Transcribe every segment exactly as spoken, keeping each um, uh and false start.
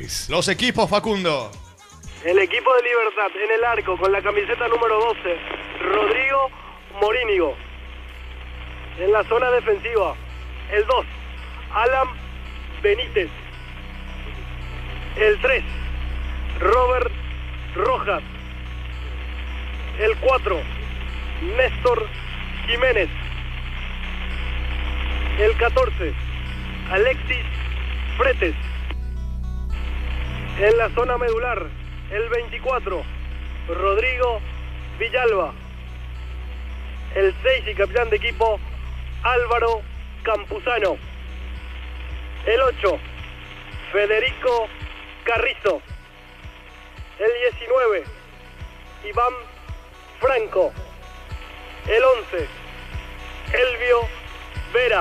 Félix. Los equipos, Facundo. El equipo de Libertad en el arco con la camiseta número doce, Rodrigo Morínigo. En la zona defensiva, el dos, Alan Benítez. El tres, Robert Rojas. El cuatro, Néstor Jiménez. El catorce, Alexis Fretes. En la zona medular, el veinticuatro, Rodrigo Villalba. El seis y capitán de equipo, Álvaro Campuzano. El ocho, Federico Carrizo. El diecinueve, Iván Franco. El once, Elvio Vera.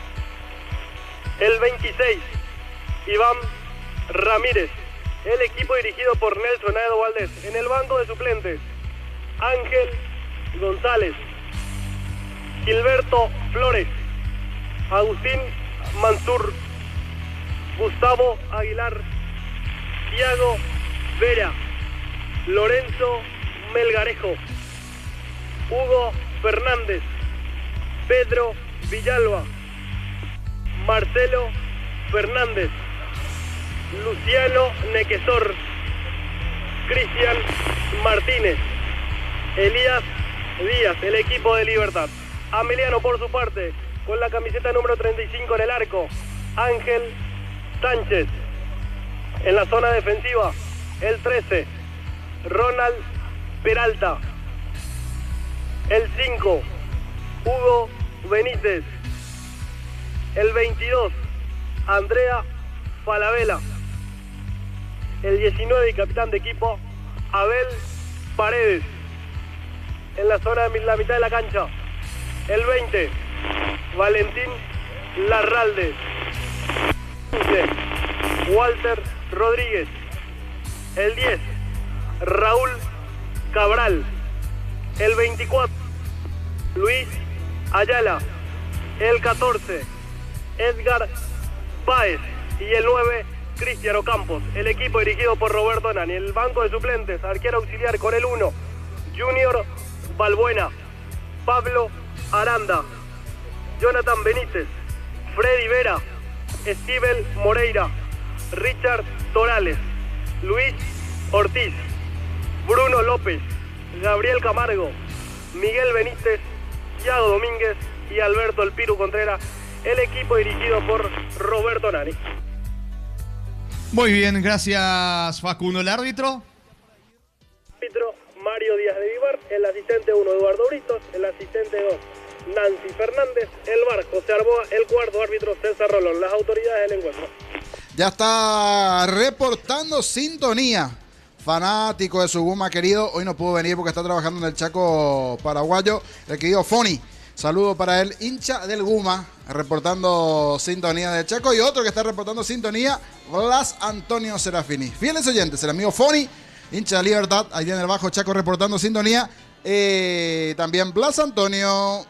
El veintiséis, Iván Ramírez. El equipo dirigido por Nelson Aedo Valdés. En el banco de suplentes, Ángel González, Gilberto Flores, Agustín Mansur, Gustavo Aguilar, Thiago Vera, Lorenzo Melgarejo, Hugo Fernández, Pedro Villalba, Marcelo Fernández, Luciano Nequesor, Cristian Martínez, Elías Díaz, el equipo de Libertad. Ameliano, por su parte, con la camiseta número treinta y cinco en el arco, Ángel Sánchez. En la zona defensiva, el trece, Ronald Peralta. El cinco, Hugo Benítez. El veintidós, Andrea Falabella. El diecinueve y capitán de equipo, Abel Paredes. En la zona de la mitad de la cancha, el veinte, Valentín Larralde. quince, Walter Rodríguez. El diez, Raúl Cabral. El veinticuatro, Luis Ayala. El catorce, Edgar Páez. Y el nueve, Cristiano Campos. El equipo dirigido por Roberto Nani. El banco de suplentes, arquero auxiliar con el uno, Junior Balbuena, Pablo Aranda, Jonathan Benítez, Freddy Vera, Estíbel Moreira, Richard Torales, Luis Ortiz, Bruno López, Gabriel Camargo, Miguel Benítez, Thiago Domínguez y Alberto El Piru Contreras. El equipo dirigido por Roberto Nani. Muy bien, gracias, Facundo. ¿El árbitro? Árbitro Mario Díaz de Vivar, el asistente uno Eduardo Britos, el asistente dos Nancy Fernández, el bar José Arboa, el cuarto árbitro César Rolón. Las autoridades del encuentro. Ya está reportando sintonía. Fanático de su Guma querido, hoy no pudo venir porque está trabajando en el Chaco paraguayo, el querido Foni. Saludo para él, hincha del Guma, reportando sintonía del Chaco. Y otro que está reportando sintonía, Blas Antonio Serafini. Fieles oyentes, el amigo Foni, hincha de Libertad, ahí en el bajo Chaco reportando sintonía. Eh, también Blas Antonio.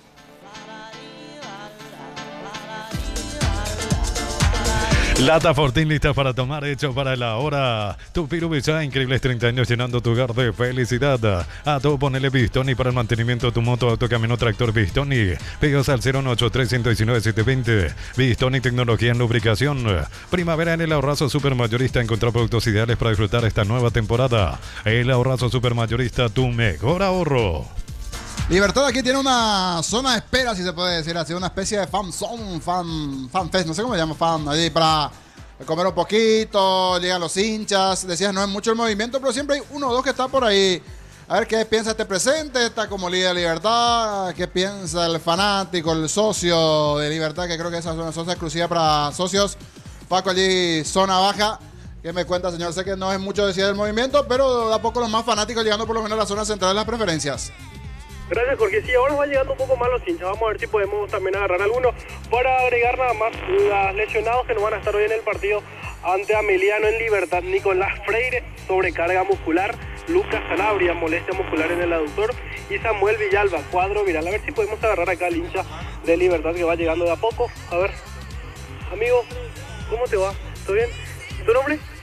Lata Fortín lista para tomar, hecho para la hora. Tu Pirubisa, increíbles treinta años llenando tu hogar de felicidad. A todo ponele Bistoni para el mantenimiento de tu moto, auto, camino, tractor Bistoni. Pedidos al cero uno ocho tres, uno uno nueve, siete dos cero. Bistoni, tecnología en lubricación. Primavera en el Ahorrazo Supermayorista. Encontrar productos ideales para disfrutar esta nueva temporada. El Ahorrazo Supermayorista, tu mejor ahorro. Libertad aquí tiene una zona de espera, si se puede decir así, una especie de fan zone, fan, fan fest, no sé cómo se llama, fan, allí para comer un poquito, llegan los hinchas, decías, no es mucho el movimiento, pero siempre hay uno o dos que está por ahí. A ver qué piensa este presente, está como líder de Libertad, qué piensa el fanático, el socio de Libertad, que creo que esa es una zona exclusiva para socios. Paco allí, zona baja. ¿Qué me cuenta, señor? Sé que no es mucho decir del movimiento, pero da poco los más fanáticos llegando por lo menos a la zona central de las preferencias. Gracias, Jorge. Sí, ahora va llegando un poco más los hinchas. Vamos a ver si podemos también agarrar algunos para agregar nada más los lesionados que no van a estar hoy en el partido ante Ameliano en Libertad. Nicolás Freire, sobrecarga muscular. Lucas Sanabria, molestia muscular en el aductor. Y Samuel Villalba, cuadro viral. A ver si podemos agarrar acá al hincha de Libertad que va llegando de a poco. A ver, amigo, ¿cómo te va? ¿Todo bien? ¿Tu nombre?